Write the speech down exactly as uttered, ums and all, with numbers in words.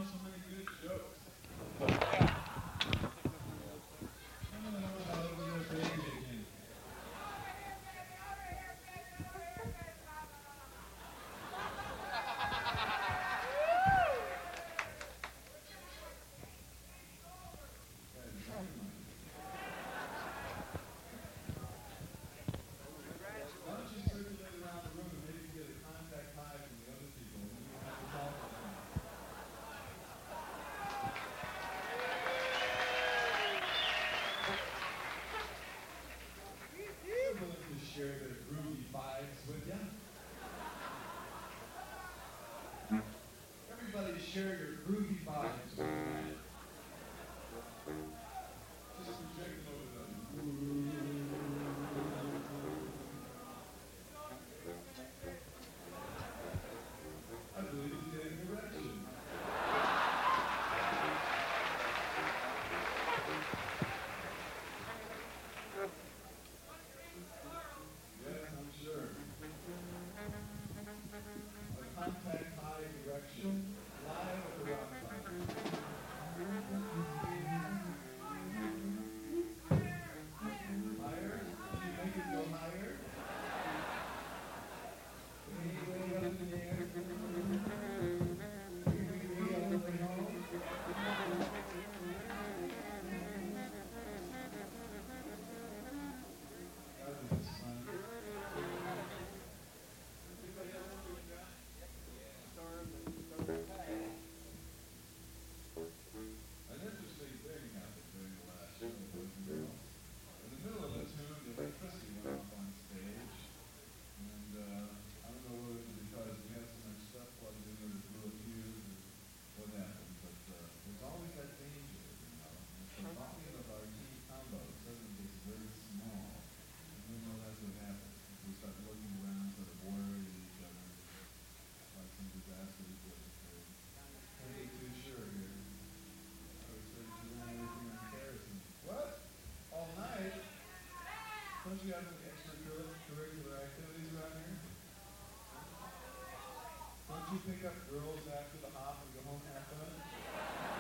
so many good jokes. Yeah. I don't know how to do a baby again. Why don't you circulate around the room and maybe get a contact high from the other people, and then you don't have to talk as much. They're willing to share their groovy vibes with you. Everybody share your groovy vibes with me. Just project over them. I believe he's getting an erection. Yes, I'm sure. A contact high erection live at the Rock Concert. Higher? Can you make it go higher? Way, way up in the air. Way, way, way all the way home. That was fun. Anybody else doing that? An interesting thing happened during the last show, boys and girls. In the middle of the tune, the electricity went off on stage, and uh, I don't know whether it was because we had so much stuff plugged in or it blew a fuse or what happened, but uh, there's always that danger, you know. If the volume of our key combo suddenly gets very small, and we know that's what happens. We start looking around, sort of worried at each other, like some disaster is going to occur. I ain't too sure here. I was saying, you want anything on Harrison? What? All night? Don't you have any extracurricular activities around here? Don't you pick up girls after the hop and go home half done?